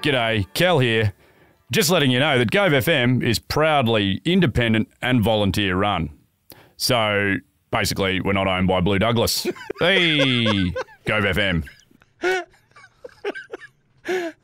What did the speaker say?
G'day, Kel here. Just letting you know that Gove FM is proudly independent and volunteer run. So, basically, we're not owned by Blue Douglas. Hey, Gove FM.